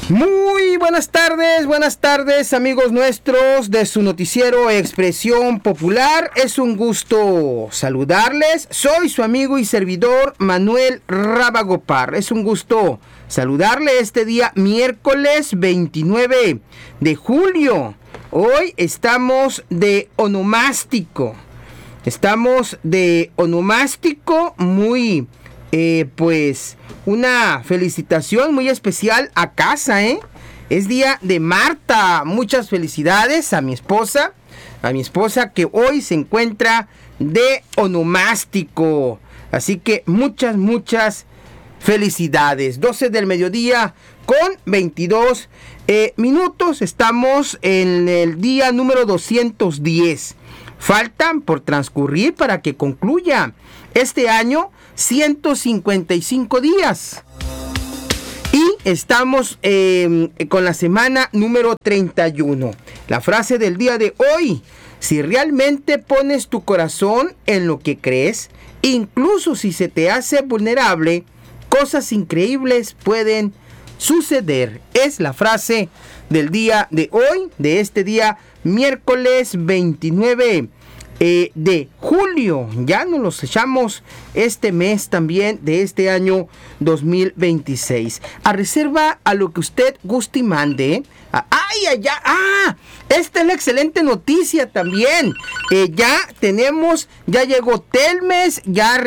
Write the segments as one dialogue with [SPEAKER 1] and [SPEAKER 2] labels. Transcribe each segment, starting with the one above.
[SPEAKER 1] Muy buenas tardes amigos nuestros de su noticiero Expresión Popular. Es un gusto saludarles. Soy su amigo y servidor Manuel Rábago Parr. Es un gusto saludarle este día miércoles 29 de julio. Hoy estamos de onomástico. Muy... pues una felicitación muy especial a casa, es día de Marta. Muchas felicidades a mi esposa que hoy se encuentra de onomástico. Así que muchas felicidades. 12 del mediodía con 22 minutos. Estamos en el día número 210. Faltan por transcurrir para que concluya este año 155 días. Y estamos con la semana número 31. La frase del día de hoy: si realmente pones tu corazón en lo que crees, incluso si se te hace vulnerable, cosas increíbles pueden suceder. Es la frase del día de hoy, de este día miércoles 29 de julio. Ya nos los echamos este mes también de este año 2026. A reserva a lo que usted guste y mande. Esta es la excelente noticia también. Ya llegó Telmex, ya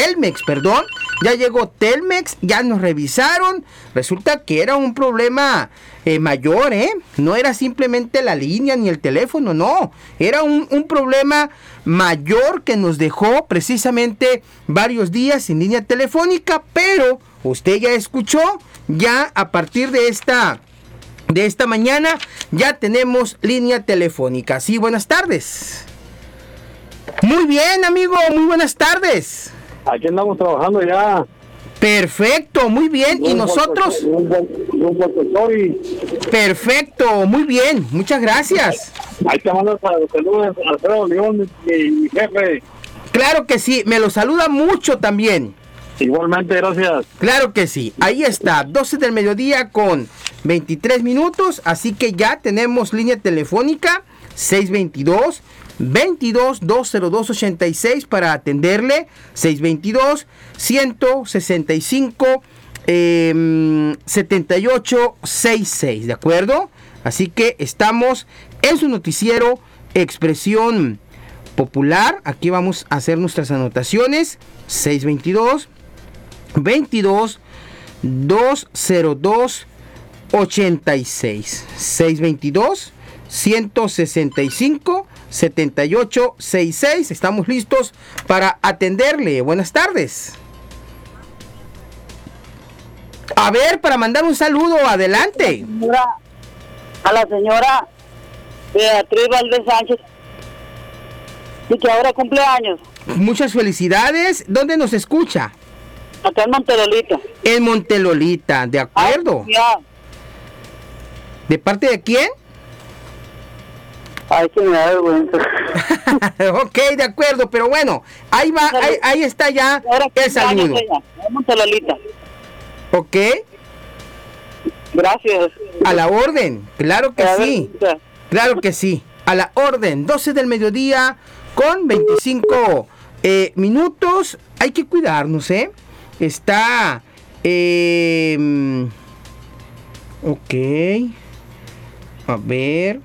[SPEAKER 1] llegó Telmex, ya nos revisaron. Resulta que era un problema mayor, no era simplemente la línea ni el teléfono, no, era un problema mayor que nos dejó precisamente varios días sin línea telefónica. Pero usted ya escuchó, ya a partir de esta mañana ya tenemos línea telefónica. Sí, buenas tardes. Muy bien, amigo, muy buenas tardes.
[SPEAKER 2] Aquí andamos trabajando ya.
[SPEAKER 1] Perfecto, muy bien. ¿Y nosotros? Perfecto, muy bien. Muchas gracias.
[SPEAKER 2] Ahí te mando saludos a Alfredo León, mi jefe.
[SPEAKER 1] Claro que sí, me lo saluda mucho también.
[SPEAKER 2] Igualmente, gracias.
[SPEAKER 1] Claro que sí, ahí está, 12 del mediodía con 23 minutos, así que ya tenemos línea telefónica 622-202-86 para atenderle, 622-165-7866, ¿de acuerdo? Así que estamos en su noticiero Expresión Popular. Aquí vamos a hacer nuestras anotaciones. 622-202-86. 622-165-7866. Estamos listos para atenderle. Buenas tardes. A ver, para mandar un saludo, adelante.
[SPEAKER 3] A la señora Beatriz Valdés Sánchez, y que ahora cumple años.
[SPEAKER 1] Muchas felicidades. ¿Dónde nos escucha?
[SPEAKER 3] Acá en Montelolita.
[SPEAKER 1] En Montelolita, de acuerdo.
[SPEAKER 3] Ya.
[SPEAKER 1] ¿De parte de quién?
[SPEAKER 3] Ay, que me da vergüenza.
[SPEAKER 1] Ok, de acuerdo, pero bueno, ahí va, ahí está ya el saludo.
[SPEAKER 3] En Montelolita.
[SPEAKER 1] Ok.
[SPEAKER 3] Gracias.
[SPEAKER 1] A la orden, claro que sí. Claro que sí, a la orden. 12 del mediodía con 25 minutos. Hay que cuidarnos, Está... ok. A ver.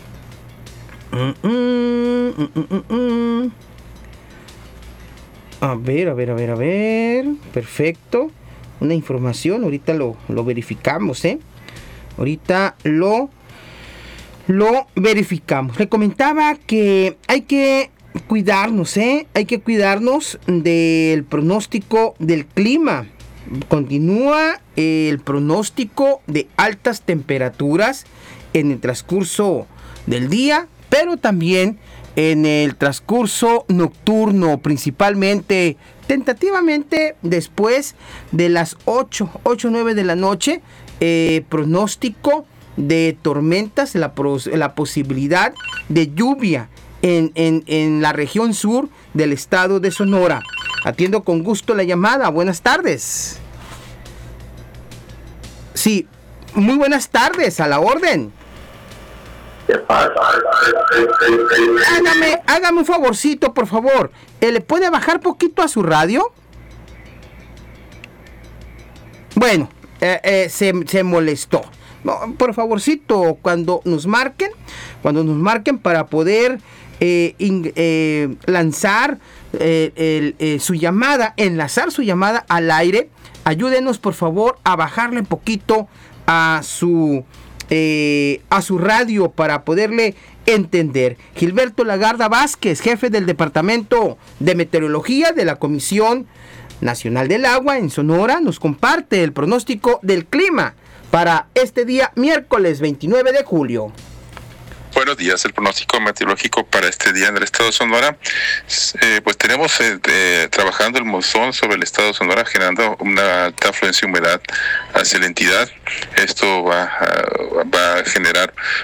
[SPEAKER 1] A ver. Perfecto. Una información. Ahorita lo verificamos, Ahorita lo verificamos. Le comentaba que hay que cuidarnos, Hay que cuidarnos del pronóstico del clima. Continúa el pronóstico de altas temperaturas en el transcurso del día, pero también en el transcurso nocturno, principalmente, tentativamente después de las 8 o 9 de la noche, pronóstico de tormentas, la posibilidad de lluvia en la región sur del estado de Sonora. Atiendo con gusto la llamada. Buenas tardes. Sí, Muy buenas tardes, a la orden. Hágame un favorcito, por favor. ¿Le puede bajar poquito a su radio? Bueno, se molestó. No, por favorcito, cuando nos marquen para poder lanzar su llamada, enlazar su llamada al aire, ayúdenos por favor a bajarle poquito a su radio para poderle entender. Gilberto Lagarda Vázquez, jefe del Departamento de Meteorología de la Comisión Nacional del Agua en Sonora, nos comparte el pronóstico del clima para este día miércoles 29 de julio.
[SPEAKER 4] Buenos días, el pronóstico meteorológico para este día en el estado de Sonora, pues tenemos trabajando el monzón sobre el estado de Sonora, generando una alta afluencia de humedad hacia la entidad. Esto va a generar